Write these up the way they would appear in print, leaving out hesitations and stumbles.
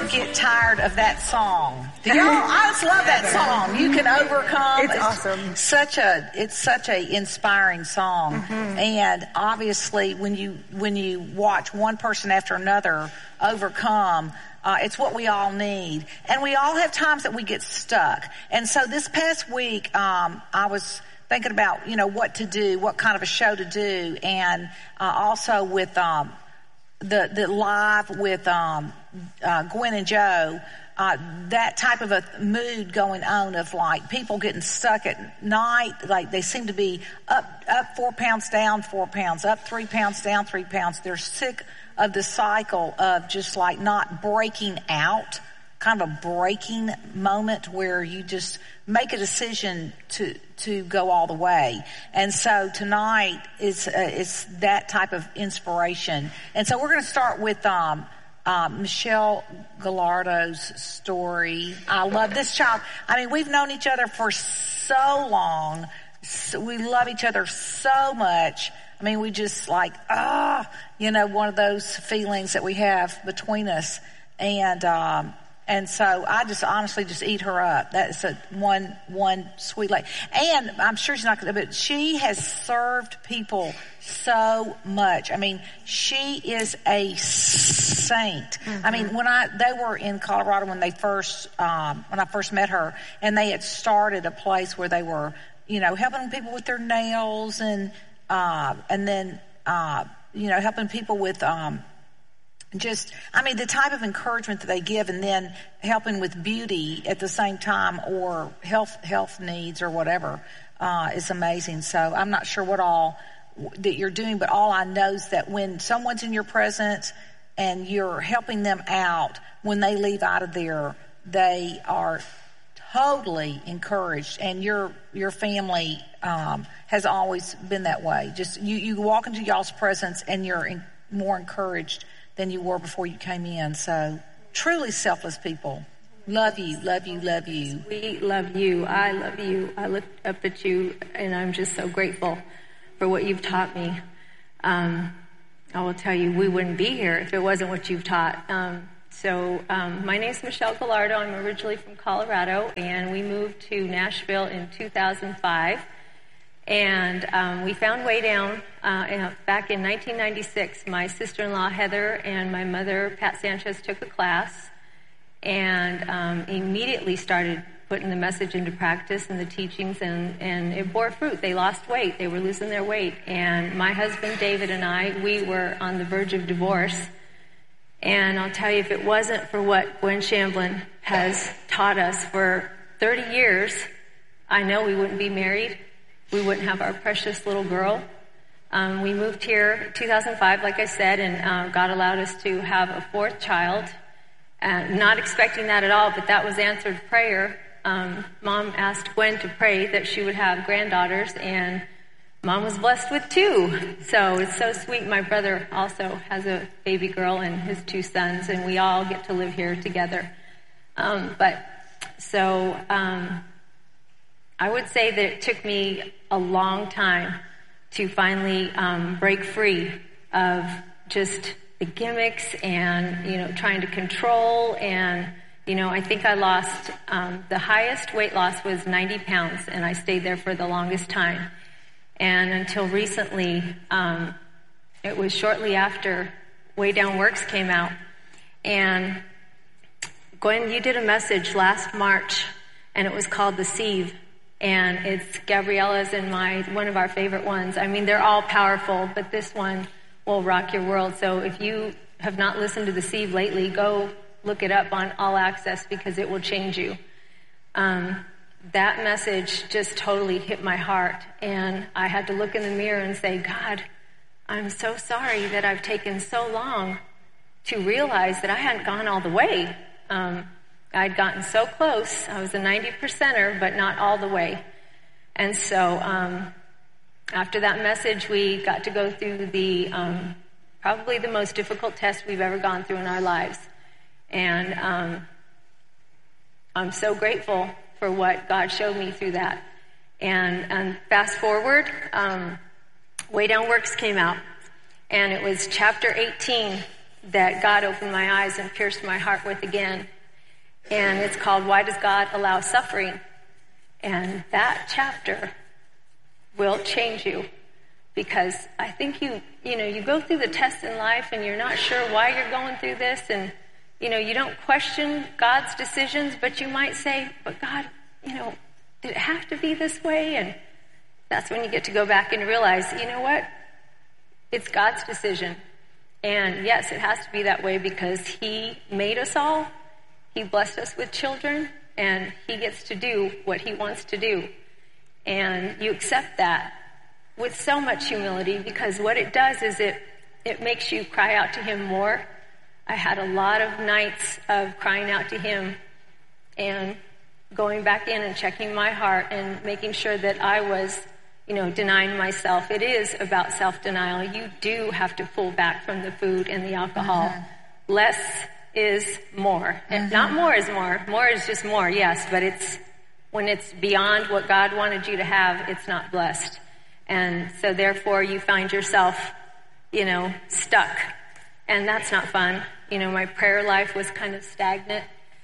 get tired of that song. Do y'all? I just love that song. You Can Overcome. It's awesome. It's such a inspiring song. And obviously, when you watch one person after another overcome, it's what we all need. And we all have times that we get stuck. And so this past week, I was thinking about, what to do, what kind of a show to do. And, also with, the live with, Gwen and Joe, that type of a mood going on of like people getting stuck at night. Like they seem to be up 4 pounds, down 4 pounds, up 3 pounds, down 3 pounds. They're sick of the cycle of just like not breaking out, kind of a breaking moment where you just make a decision to go all the way. And so tonight is that type of inspiration. And so we're going to start with Michelle Gallardo's story. I love this child. I mean, we've known each other for so long. We love each other so much. I mean, we just like, one of those feelings that we have between us. And so I just honestly just eat her up. That's one sweet lady. And I'm sure she's not going to, but she has served people so much. I mean, she is a saint. I mean, they were in Colorado when I first met her, and they had started a place where they were, helping people with their nails and then helping people with, the type of encouragement that they give, and then helping with beauty at the same time, or health needs or whatever, is amazing. So I'm not sure what all that you're doing, but all I know is that when someone's in your presence and you're helping them out, when they leave out of there, they are totally encouraged, and your family has always been that way. Just you walk into y'all's presence and you're more encouraged than you were before you came in. So truly selfless people. Love you, love you, love you. We love you. I love you. I look up at you, and I'm just so grateful for what you've taught me. I will tell you, we wouldn't be here if it wasn't what you've taught. My name's Michelle Gallardo. I'm originally from Colorado, and we moved to Nashville in 2005. And we found Way Down back in 1996. My sister-in-law, Heather, and my mother, Pat Sanchez, took a class and immediately started putting the message into practice and the teachings, and it bore fruit. They lost weight. They were losing their weight. And my husband, David, and I, we were on the verge of divorce. And I'll tell you, if it wasn't for what Gwen Shamblin has taught us for 30 years, I know we wouldn't be married. We wouldn't have our precious little girl. We moved here in 2005, like I said, and God allowed us to have a fourth child. Not expecting that at all, but that was answered prayer. Mom asked Gwen to pray that she would have granddaughters, and Mom was blessed with 2. So it's so sweet. My brother also has a baby girl and his 2 sons, and we all get to live here together. I would say that it took me a long time to finally break free of just the gimmicks and, trying to control. And, I think I lost, the highest weight loss was 90 pounds, and I stayed there for the longest time. And until recently, it was shortly after Way Down Works came out. And Gwen, you did a message last March, and it was called The Sieve. And it's Gabriella's and one of our favorite ones. I mean, they're all powerful, but this one will rock your world. So if you have not listened to The Sieve lately, go look it up on All Access, because it will change you. That message just totally hit my heart, and I had to look in the mirror and say, God, I'm so sorry that I've taken so long to realize that I hadn't gone all the way. I'd gotten so close. I was a 90%er, but not all the way. And so after that message, we got to go through the probably the most difficult test we've ever gone through in our lives. And I'm so grateful for what God showed me through that. And fast forward, Way Down Works came out, and it was chapter 18 that God opened my eyes and pierced my heart with again. And it's called, Why Does God Allow Suffering? And that chapter will change you, because I think you go through the test in life and you're not sure why you're going through this, and you don't question God's decisions, but you might say, but God, did it have to be this way? And that's when you get to go back and realize, you know what? It's God's decision. And yes, it has to be that way because He made us all. He blessed us with children, and He gets to do what He wants to do. And you accept that with so much humility, because what it does is it makes you cry out to Him more. I had a lot of nights of crying out to Him and going back in and checking my heart and making sure that I was, denying myself. It is about self-denial. You do have to pull back from the food and the alcohol. Mm-hmm. Less is more. Mm-hmm. Not more is more. More is just more, yes, but when it's beyond what God wanted you to have, it's not blessed. And so therefore you find yourself, stuck. And that's not fun. My prayer life was kind of stagnant.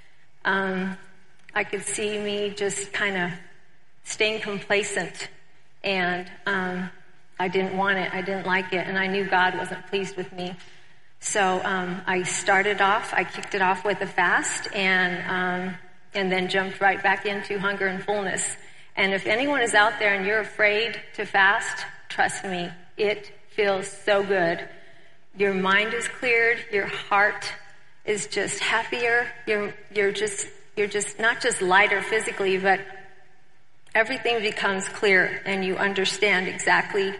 I could see me just kind of staying complacent. And I didn't want it. I didn't like it. And I knew God wasn't pleased with me. So I kicked it off with a fast and then jumped right back into hunger and fullness. And if anyone is out there and you're afraid to fast, trust me, it feels so good. Your mind is cleared. Your heart is just happier. You're just not just lighter physically, but everything becomes clear, and you understand exactly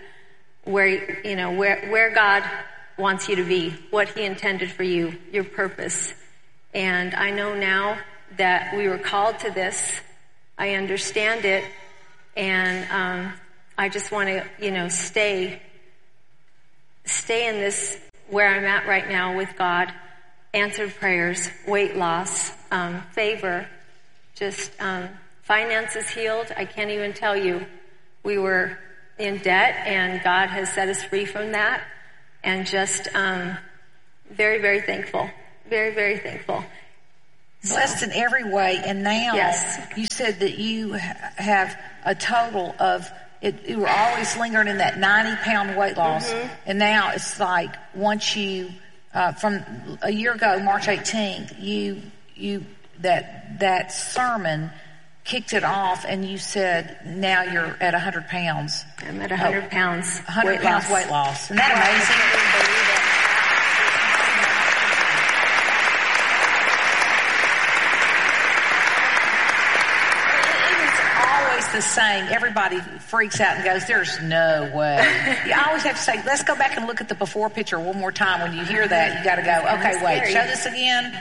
where God wants you to be, what He intended for you, your purpose. And I know now that we were called to this. I understand it, and I just want to, stay in this where I'm at right now with God. Answered prayers, weight loss, favor, just finances healed. I can't even tell you. We were in debt, and God has set us free from that, and just very, very thankful. Very, very thankful. Blessed in every way. And now you said that you have a total of, you were always lingering in that 90-pound weight loss. Mm-hmm. And now it's like once you, from a year ago, March 18th, that sermon kicked it off, and you said now you're at 100 pounds. I'm at 100 pounds. 100 pounds weight loss. Isn't that amazing? The same. Everybody freaks out and goes, there's no way. You always have to say, let's go back and look at the before picture one more time. When you hear that, you got to go, okay, wait, show this again.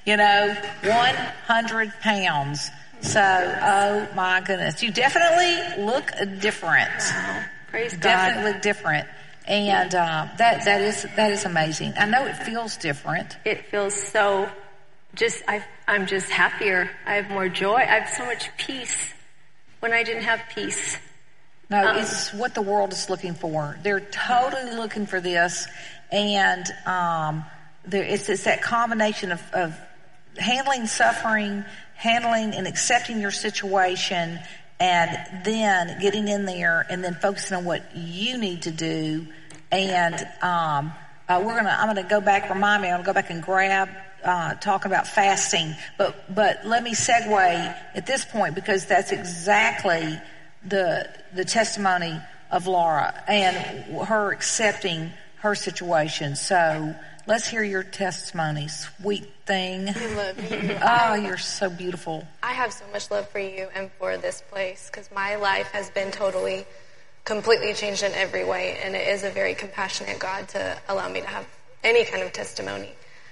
100 pounds. So, oh my goodness. You definitely look different. Wow. Praise God. Definitely look different. And that is amazing. I know it feels different. It feels so I'm just happier. I have more joy. I have so much peace when I didn't have peace. No, it's what the world is looking for. They're totally looking for this. And it's that combination of handling suffering, handling and accepting your situation, and then getting in there and then focusing on what you need to do. And I'm gonna go back. Remind me. I'm gonna go back and grab. Talk about fasting, but let me segue at this point, because that's exactly the testimony of Laura and her accepting her situation. So let's hear your testimony, sweet thing. I love you. Oh, you're so beautiful. I have so much love for you and for this place, because my life has been completely changed in every way, and it is a very compassionate God to allow me to have any kind of testimony.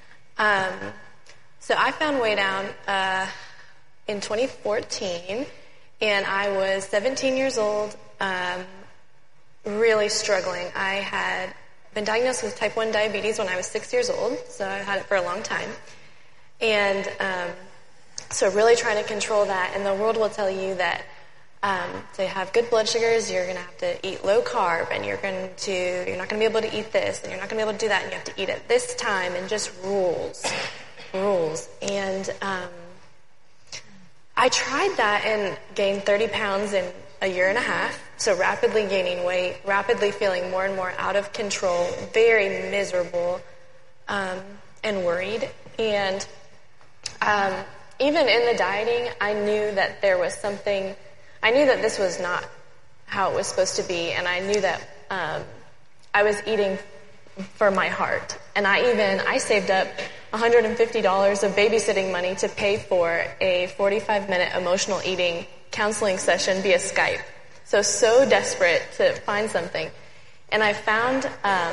So I found Way Down in 2014, and I was 17 years old, really struggling. I had been diagnosed with type 1 diabetes when I was 6 years old, so I had it for a long time. And so really trying to control that, and the world will tell you that to have good blood sugars, you're going to have to eat low carb, and you're not going to be able to eat this, and you're not going to be able to do that, and you have to eat at this time, and just rules. And I tried that and gained 30 pounds in a year and a half, so rapidly gaining weight, rapidly feeling more and more out of control, very miserable, and worried. And even in the dieting, I knew that there was something. I knew that this was not how it was supposed to be, and I knew that I was eating for my heart. And I saved up $150 of babysitting money to pay for a 45-minute emotional eating counseling session via Skype. So desperate to find something. And I found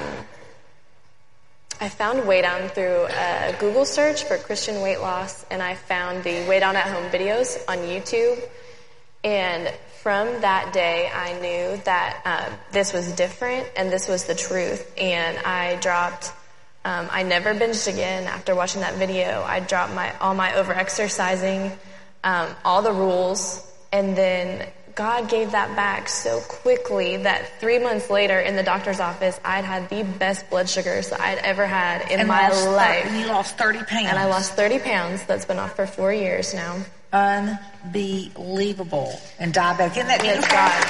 Weigh Down through a Google search for Christian weight loss, and I found the Weigh Down at Home videos on YouTube. And from that day, I knew that this was different and this was the truth. And I dropped, I never binged again after watching that video. I dropped all my over-exercising, all the rules, and then God gave that back so quickly that 3 months later in the doctor's office, I'd had the best blood sugars that I'd ever had in my life. And you lost 30 pounds. And I lost 30 pounds. That's been off for 4 years now. Unbelievable. And diabetic. Isn't that beautiful? God.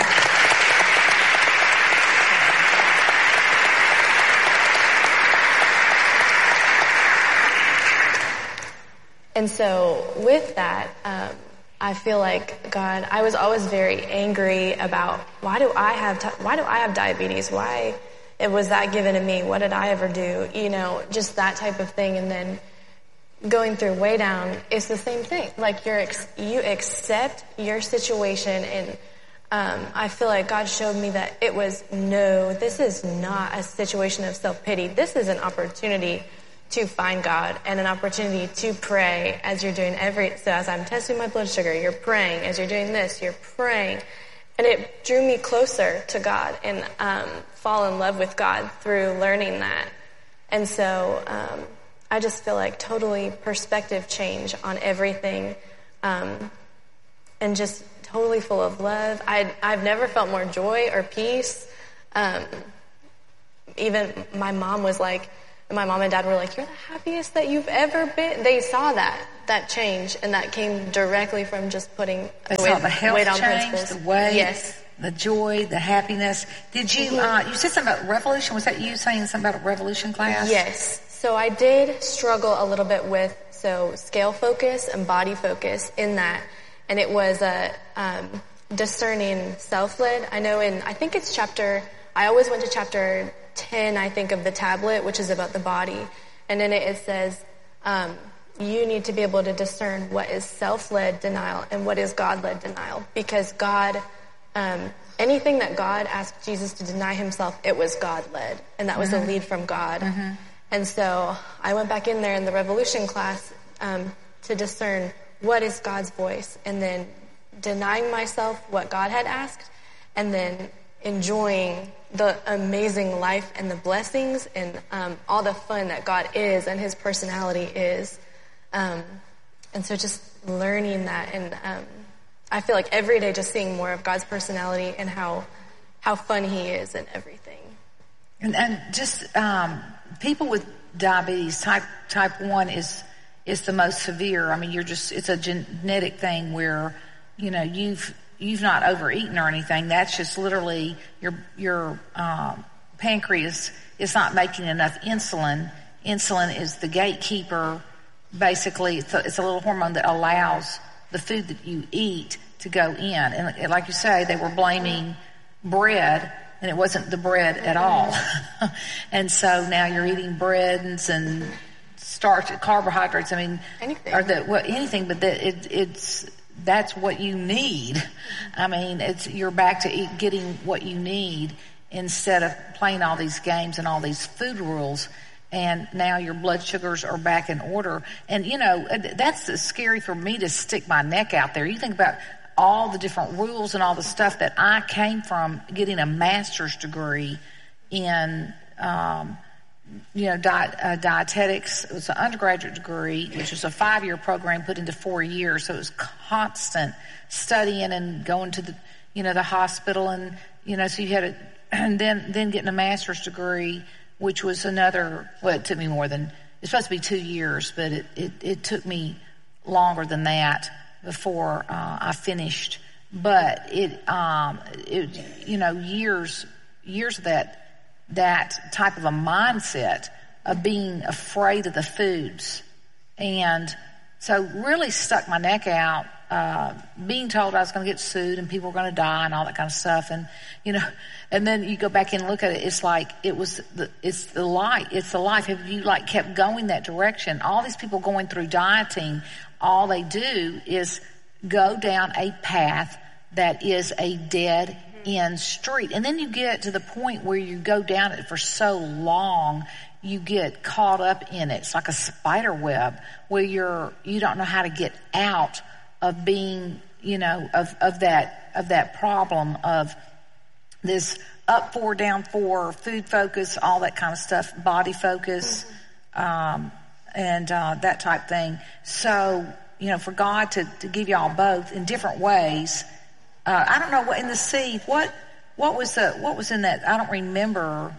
And so with that, I feel like God, I was always very angry about why do I have diabetes? Why was that given to me? What did I ever do? Just that type of thing. And then going through Weigh Down, it's the same thing. Like you accept your situation, and I feel like God showed me that this is not a situation of self-pity. This is an opportunity to find God and an opportunity to pray as you're doing so as I'm testing my blood sugar, you're praying. As you're doing this, you're praying. And it drew me closer to God and fall in love with God through learning that. And so I just feel like totally perspective change on everything, and just totally full of love. I've never felt more joy or peace. Even my mom was like, my mom and dad were like, "You're the happiest that you've ever been." They saw that change, and that came directly from just putting the health change, principles. The weight, yes, the joy, the happiness. Did you? You said something about Revolution. Was that you saying something about a Revolution class? Yes. So I did struggle a little bit with scale focus and body focus in that, and it was discerning self-led. I know I think it's chapter. I always went to chapter 10, I think, of the tablet, which is about the body. And in it says, you need to be able to discern what is self-led denial and what is God-led denial. Because God, anything that God asked Jesus to deny himself, it was God-led. And that was a lead from God. Mm-hmm. And so I went back in there in the Revolution class to discern what is God's voice, and then denying myself what God had asked, and then enjoying the amazing life and the blessings and all the fun that God is and his personality is. And so just learning that, and I feel like every day just seeing more of God's personality and how fun he is and everything. And just people with diabetes, type 1 is the most severe. I mean, it's a genetic thing where, you've not overeaten or anything. That's just literally your pancreas is not making enough insulin. Insulin is the gatekeeper. Basically, it's a little hormone that allows the food that you eat to go in. And like you say, they were blaming bread, and it wasn't the bread at all. And so now you're eating breads and starch, carbohydrates. I mean, anything. Anything, but that's what you need. I mean, you're back to getting what you need instead of playing all these games and all these food rules. And now your blood sugars are back in order. And, that's scary for me to stick my neck out there. You think about all the different rules and all the stuff that I came from getting a master's degree in dietetics. It was an undergraduate degree, which was a 5-year program put into 4 years. So it was constant studying and going to the hospital, and so you had to, and then getting a master's degree, which was another. Well, it took me more than, it's supposed to be 2 years, but it took me longer than that before I finished. But years of that type of a mindset of being afraid of the foods. And so really stuck my neck out, being told I was going to get sued and people were going to die and all that kind of stuff. And, and then you go back and look at it, it's like, it's the life. Have you kept going that direction? All these people going through dieting, all they do is go down a path that is a dead end street. And then you get to the point where you go down it for so long, you get caught up in it. It's like a spider web where you don't know how to get out of being, of that problem of this up 4, down 4, food focus, all that kind of stuff, body focus, and that type thing. So, for God to give y'all both in different ways. I don't know what in the sea. What was in that? I don't remember.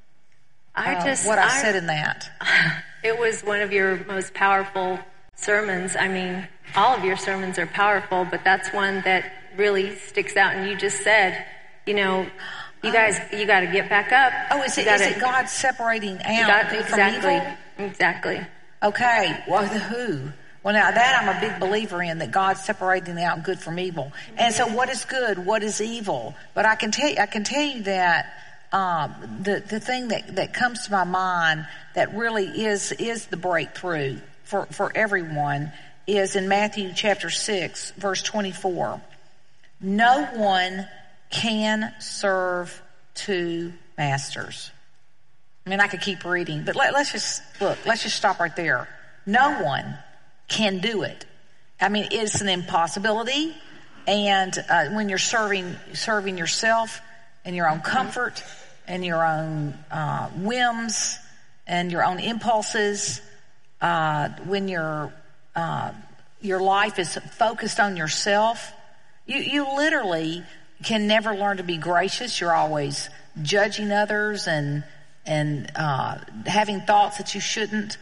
What I said in that. It was one of your most powerful sermons. I mean, all of your sermons are powerful, but that's one that really sticks out. And you just said, you guys, you got to get back up. Oh, is it God separating out from evil? Exactly. Okay. Well, the who? Well, now that I'm a big believer in, that God's separating out good from evil. And so what is good? What is evil? But I can tell you that the thing that comes to my mind that really is the breakthrough for everyone is in Matthew chapter 6, verse 24. No one can serve two masters. I mean, I could keep reading, but let's just stop right there. No one can do it. I mean, it's an impossibility. And when you're serving yourself and your own comfort and your own whims and your own impulses, when your life is focused on yourself, you literally can never learn to be gracious. You're always judging others and having thoughts that you shouldn't.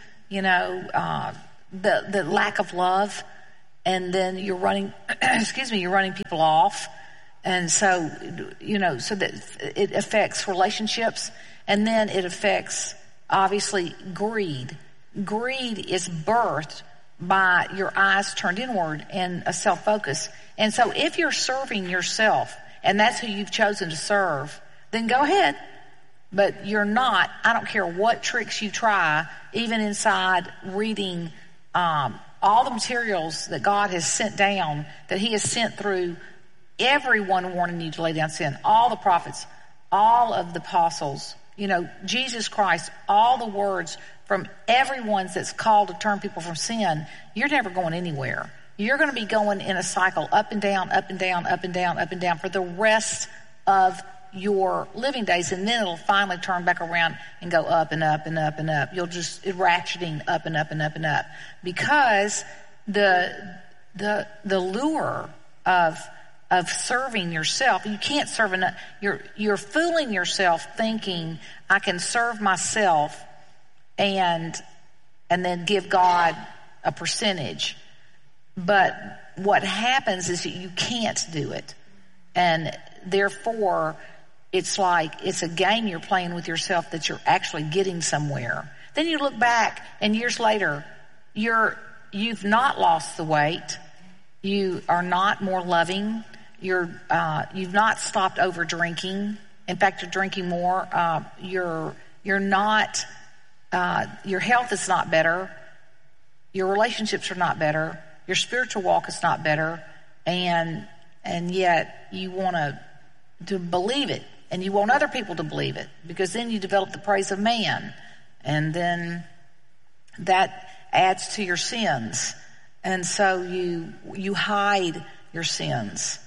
The lack of love, and then you're running, you're running people off. And so, so that it affects relationships, and then it affects, obviously, greed. Greed is birthed by your eyes turned inward and a self-focus. And so if you're serving yourself, and that's who you've chosen to serve, then go ahead. But you're not, I don't care what tricks you try, even inside reading all the materials that God has sent down, that He has sent through everyone warning you to lay down sin, all the prophets, all of the apostles, Jesus Christ, all the words from everyone that's called to turn people from sin. You're never going anywhere. You're going to be going in a cycle up and down, up and down, up and down, up and down for the rest of your living days, and then it'll finally turn back around and go up and up and up and up. You'll just ratcheting up and up and up and up, because the lure of serving yourself, you can't serve enough. You're fooling yourself thinking I can serve myself and then give God a percentage. But what happens is that you can't do it, and therefore it's like it's a game you're playing with yourself that you're actually getting somewhere. Then you look back, and years later, you've not lost the weight. You are not more loving. You've not stopped over drinking. In fact, you're drinking more. You're not. Your health is not better. Your relationships are not better. Your spiritual walk is not better, and yet you want to believe it. And you want other people to believe it, because then you develop the praise of man. And then that adds to your sins. And so you hide your sins.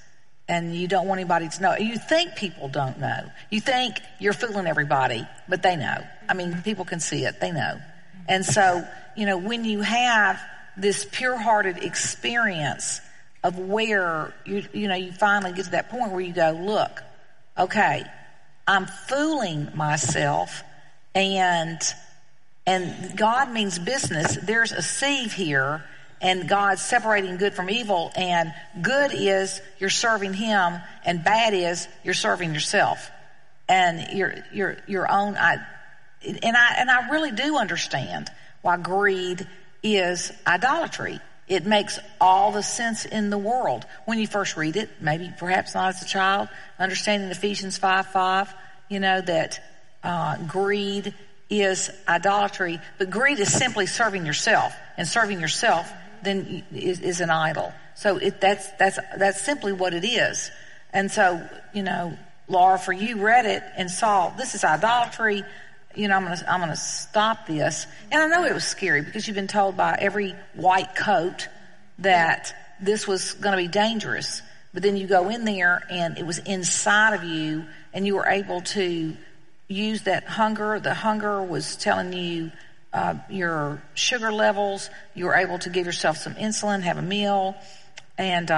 and you don't want anybody to know. You think people don't know. You think you're fooling everybody, but they know. I mean, people can see it. They know. And so, when you have this pure-hearted experience of where you finally get to that point where you go, look, okay, I'm fooling myself, and God means business. There's a sieve here, and God's separating good from evil, and good is you're serving Him, and bad is you're serving yourself and your own. And I really do understand why greed is idolatry. It makes all the sense in the world when you first read it. Maybe perhaps not as a child, understanding Ephesians 5:5. That greed is idolatry, but greed is simply serving yourself, and serving yourself then is an idol. So that's simply what it is. And so, Laura, for you read it and saw this is idolatry. I'm gonna stop this. And I know it was scary because you've been told by every white coat that this was going to be dangerous. But then you go in there and it was inside of you, and you were able to use that hunger. The hunger was telling you your sugar levels. You were able to give yourself some insulin, have a meal, and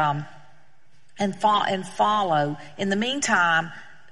follow. In the meantime,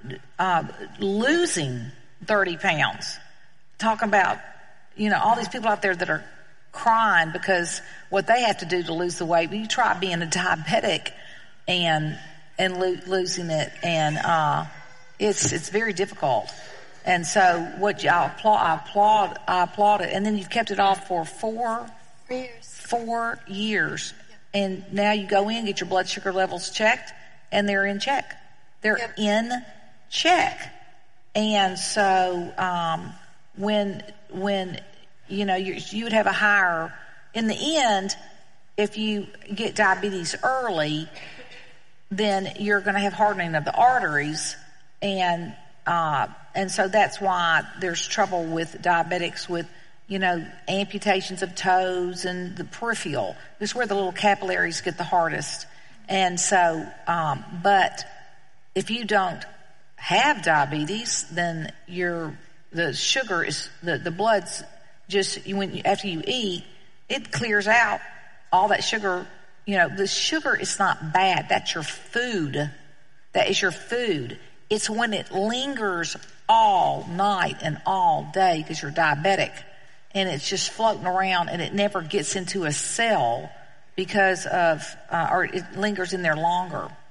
losing 30 pounds. Talking about, all these people out there that are crying because what they have to do to lose the weight. But you try being a diabetic and losing it, and it's very difficult. And so I applaud it. And then you've kept it off for 4 years. 4 years. And now you go in, get your blood sugar levels checked, and they're in check. They're in check. And so, when you would have a higher, in the end, if you get diabetes early, then you're going to have hardening of the arteries, and so that's why there's trouble with diabetics with, amputations of toes and the peripheral. This is where the little capillaries get the hardest. And so, but if you don't have diabetes, then the sugar is, the blood's just, after you eat, it clears out all that sugar. The sugar is not bad. That's your food. That is your food. It's when it lingers all night and all day because you're diabetic, and it's just floating around and it never gets into a cell because of, or it lingers in there longer.